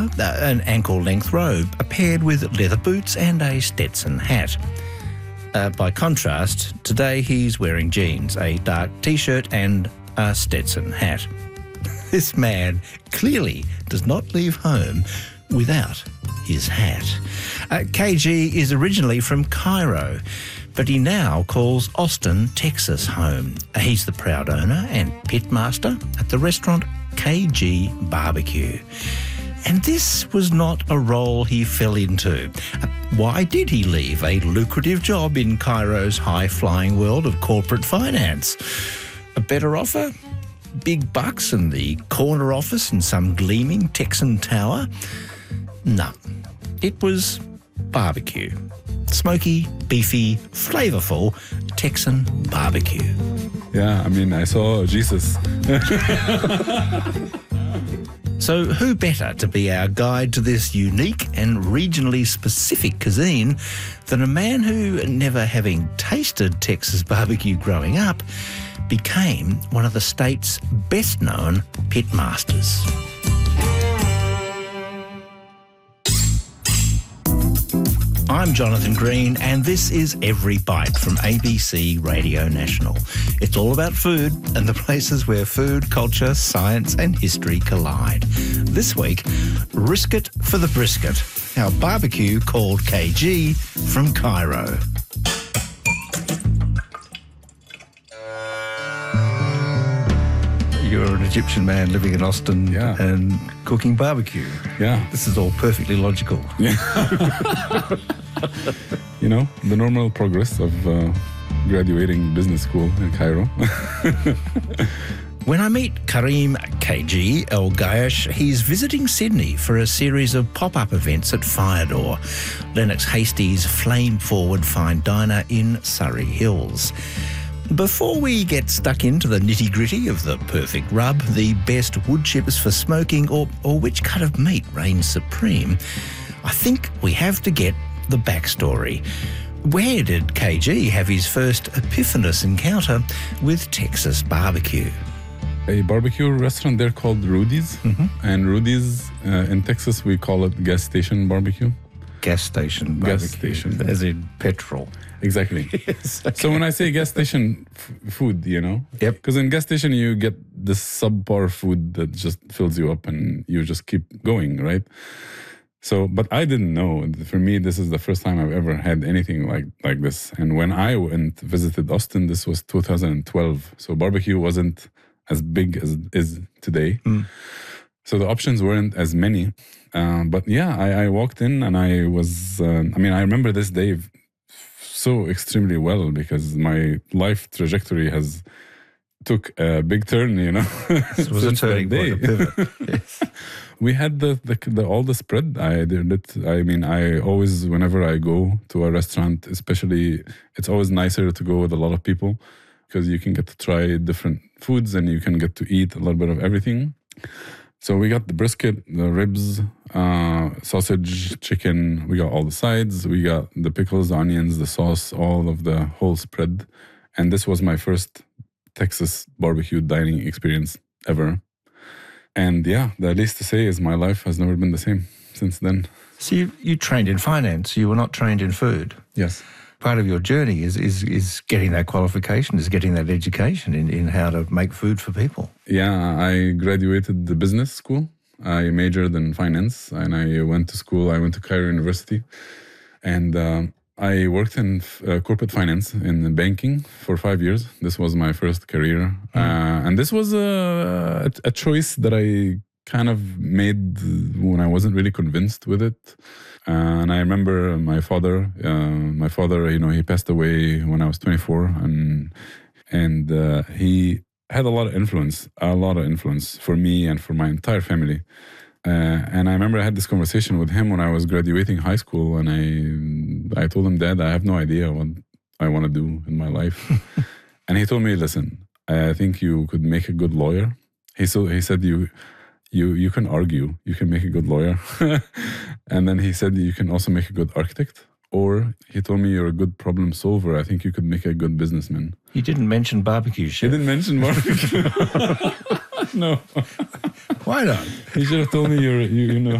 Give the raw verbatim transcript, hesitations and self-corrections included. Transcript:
uh, an ankle-length robe, paired with leather boots and a Stetson hat. Uh, by contrast, today he's wearing jeans, a dark T-shirt and a Stetson hat. This man clearly does not leave home without his hat. Uh, K G is originally from Cairo, but he now calls Austin, Texas home. He's the proud owner and pitmaster at the restaurant K G Barbecue. And this was not a role he fell into. Uh, why did he leave a lucrative job in Cairo's high-flying world of corporate finance? A better offer? Big bucks and the corner office in some gleaming Texan tower? No. It was barbecue. Smoky, beefy, flavourful Texan barbecue. Yeah, I mean, I saw Jesus. So who better to be our guide to this unique and regionally specific cuisine than a man who, never having tasted Texas barbecue growing up, became one of the state's best-known pitmasters. I'm Jonathan Green, and this is Every Bite from A B C Radio National. It's all about food and the places where food, culture, science and history collide. This week, Risket for the Brisket, our barbecue called K G from Cairo. You're an Egyptian man living in Austin yeah. and cooking barbecue. Yeah. This is all perfectly logical. Yeah. You know, the normal progress of uh, graduating business school in Cairo. When I meet Karim K G El Gayesh, he's visiting Sydney for a series of pop-up events at Firedoor, Lennox Hastie's flame-forward fine diner in Surrey Hills. Before we get stuck into the nitty-gritty of the perfect rub, the best wood chips for smoking, or, or which cut of meat reigns supreme, I think we have to get the backstory. Where did K G have his first epiphanous encounter with Texas barbecue? A barbecue restaurant there called Rudy's. Mm-hmm. And Rudy's, uh, in Texas, we call it gas station barbecue. Gas station barbecue. Gas station. As in petrol. Exactly. Yes, okay. So when I say gas station f- food, you know, Yep. because in gas station you get this subpar food that just fills you up and you just keep going, right? So, but I didn't know. For me, this is the first time I've ever had anything like like this. And when I went visited Austin, this was two thousand twelve. So barbecue wasn't as big as it is today. Mm. So the options weren't as many. Uh, but yeah, I, I walked in and I was. Uh, I mean, I remember this day so extremely well because my life trajectory has took a big turn, you know. It was a turning point, a pivot. Yes. We had the, the, the all the spread. I did it. I mean, I always, whenever I go to a restaurant, especially, it's always nicer to go with a lot of people because you can get to try different foods and you can get to eat a little bit of everything. So we got the brisket, the ribs, uh, sausage, chicken. We got all the sides. We got the pickles, the onions, the sauce, all of the whole spread. And this was my first Texas barbecue dining experience ever. And yeah, the least to say is my life has never been the same since then. So you, you trained in finance. You were not trained in food. Yes. Part of your journey is is is getting that qualification, is getting that education in, in how to make food for people. Yeah, I graduated the business school. I majored in finance and I went to school. I went to Cairo University and uh, I worked in uh, corporate finance in banking for five years. This was my first career. Mm. Uh, and this was a, a choice that I kind of made when I wasn't really convinced with it. Uh, and I remember my father, uh, my father, you know, he passed away when I was twenty-four and, and uh, he had a lot of influence, a lot of influence for me and for my entire family. Uh, and I remember I had this conversation with him when I was graduating high school, and I I told him, Dad, I have no idea what I want to do in my life. And he told me, listen, I think you could make a good lawyer. He so he said you you you can argue, you can make a good lawyer. And then he said you can also make a good architect. Or he told me you're a good problem solver. I think you could make a good businessman. You didn't mention barbecue, chef. He didn't mention barbecue. No. Why not? He should have told me you're, you, you know,